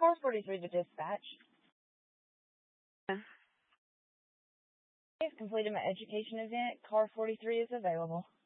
Car 43 to dispatch. I've completed my education event. Car 43 is available.